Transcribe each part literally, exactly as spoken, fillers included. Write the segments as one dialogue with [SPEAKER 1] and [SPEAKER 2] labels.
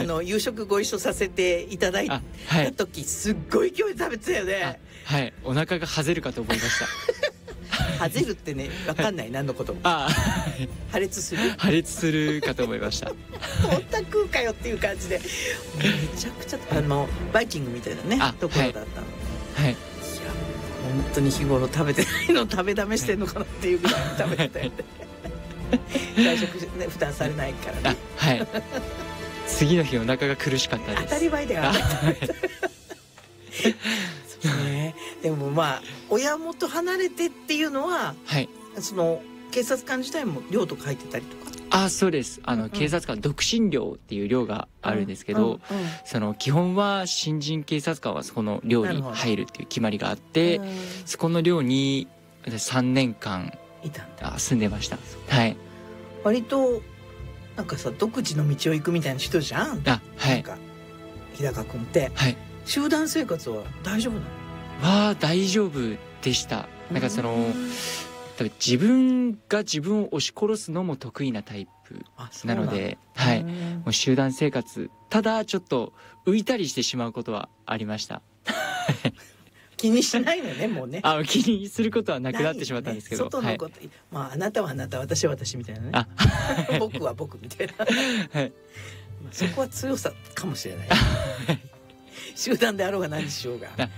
[SPEAKER 1] あの夕食ご一緒させていただいた時、はい、すっごい勢いで食べてたよね。
[SPEAKER 2] はい、お腹がはぜるかと思いました
[SPEAKER 1] はぜるってね、分かんない何のことも。あ破裂する
[SPEAKER 2] 破裂するかと思いました
[SPEAKER 1] こんな食うかよっていう感じで、めちゃくちゃあのバイキングみたいなねところだったの。
[SPEAKER 2] はい、はい、いや
[SPEAKER 1] 本当に日頃食べてないの食べだめしてんのかなっていうぐらい食べてたよね外食、ね、負担されないからね。
[SPEAKER 2] はい、次の日お腹が苦しかったです。
[SPEAKER 1] 当たり前だよそうね。でもまあ親元離れてっていうのは、はい、その警察官自体も寮とか入ってたりとか。
[SPEAKER 2] あ、そうです。あの、うん、警察官独身寮っていう寮があるんですけど、うんうんうん、その基本は新人警察官はそこの寮に入るっていう決まりがあって、そこの寮にさんねんかんいたんだ。住んでました。はい。
[SPEAKER 1] 割となんかさ独自の道を行くみたいな人じゃん。
[SPEAKER 2] あ、はい。
[SPEAKER 1] なんか日高君って、
[SPEAKER 2] はい、
[SPEAKER 1] 集団生活は大丈夫なの？
[SPEAKER 2] わあ、大丈夫でした。なんかその多分自分が自分を押し殺すのも得意なタイプなので、はい、もう集団生活、ただちょっと浮いたりしてしまうことはありました
[SPEAKER 1] 気にしないのね、もうね。
[SPEAKER 2] あ、気にすることはなくなってしまったんですけど、ね、
[SPEAKER 1] 外のこと、はい、まああなたはあなた、私は私みたいなね。あ僕は僕みたいな、はい、まあそこは強さかもしれない集団であろうが何しようが、はい、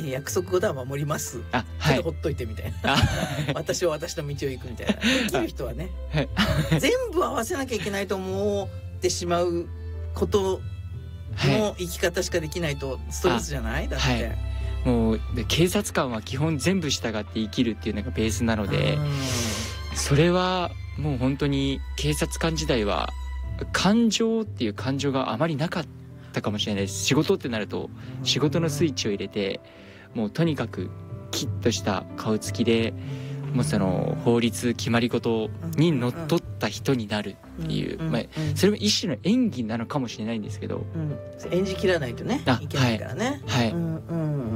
[SPEAKER 1] 約束事は守ります。あ、はい、ちょっとほっといてみたいな私は私の道を行くみたいな。生きる人はね、はい、全部合わせなきゃいけないと思ってしまうことの生き方しかできないとストレスじゃない？だって、はい、
[SPEAKER 2] もう警察官は基本全部従って生きるっていうのがベースなので、それはもう本当に警察官時代は感情っていう感情があまりなかったかもしれないです。仕事ってなると仕事のスイッチを入れて、もうとにかくキッとした顔つきで、もうその法律決まり事にのっとった人になるっていう、まあ、それも一種の演技なのかもしれないんですけど、うん、
[SPEAKER 1] 演じきらないとねいけないからね。
[SPEAKER 2] はい、はい、うんうん、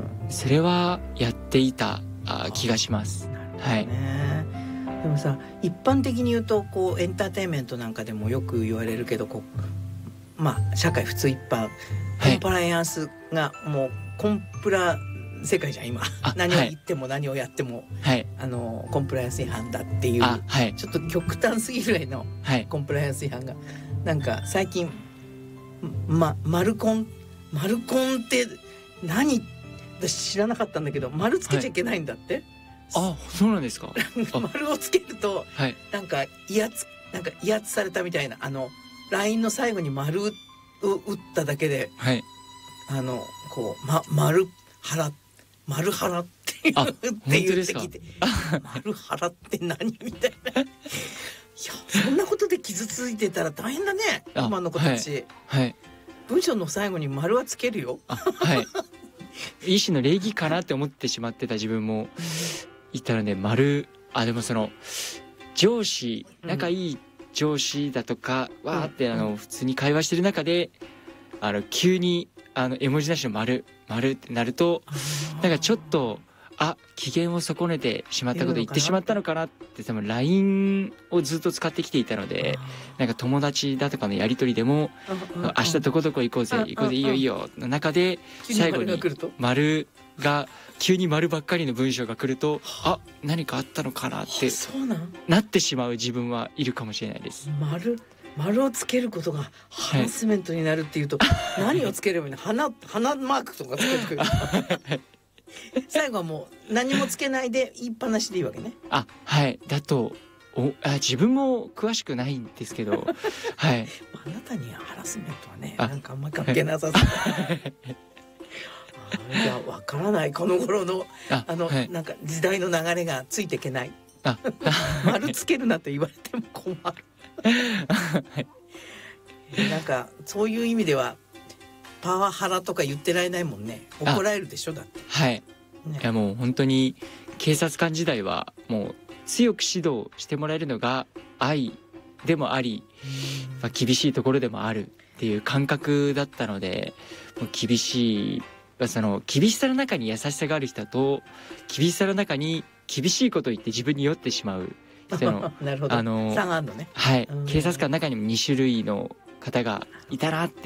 [SPEAKER 2] それはやっていたあ気がします。はい。
[SPEAKER 1] でもさ、一般的に言うとこうエンターテインメントなんかでもよく言われるけど、こうまあ社会普通一般コンプライアンスがもうコンプラ世界じゃん今何を言っても何をやっても、はい、あのコンプライアンス違反だっていう、はい、ちょっと極端すぎるぐらいのコンプライアンス違反が、はい、なんか最近、ま、マルコンマルコンって何？私知らなかったんだけど、丸つけちゃいけないんだって、
[SPEAKER 2] はい、あ、そうなんですか
[SPEAKER 1] 丸をつけると、はい、なんか威圧なんか威圧されたみたいな、あの ライン の最後に丸を打っただけで、はい、あのこう、ま、丸腹丸腹っていうって言ってきて丸腹って何みたいないや、そんなことで傷ついてたら大変だね今の子たち、はいはい、文章の最後に丸はつけるよ。
[SPEAKER 2] はい一種の礼儀かなって思ってしまってた自分もいたので、丸、あ、でもその上司、仲いい上司だとか、うん、わーってあの普通に会話してる中であの急にあの絵文字なしの丸丸ってなると、なんかちょっとあ、機嫌を損ねてしまったこと言ってしまったのかなって、多分 ライン をずっと使ってきていたので、なんか友達だとかのやり取りでも明日どこどこ行こうぜ行こうぜいいよいいよの中で最後に丸が急に丸ばっかりの文章が来ると、あ、何かあったのかなってなってしまう自分はいるかもしれないです。
[SPEAKER 1] 丸丸をつけることがハラスメントになるっていうと、はい、何をつければいいの？花花マークとかつけてくる最後はもう何もつけないで言いっぱなしでいいわけね。
[SPEAKER 2] あ、はい、だとおあ自分も詳しくないんですけどはい、
[SPEAKER 1] あなたにハラスメントはね、なんかあんまり関係なさそういや、わからない、この頃のああの、はい、なんか時代の流れがついていけない丸つけるなと言われても困るなんかそういう意味ではパワハラとか言ってられないもんね。怒られるでしょ、だって。
[SPEAKER 2] はい、ね、いやもう本当に警察官時代はもう強く指導してもらえるのが愛でもあり、まあ、厳しいところでもあるっていう感覚だったので、もう厳しい、その厳しさの中に優しさがある人と、厳しさの中に厳しいことを言って自分に酔ってしまう人の
[SPEAKER 1] なるほど、あの差があるのね。
[SPEAKER 2] はい、警察官の中にもに種類の方がいたなって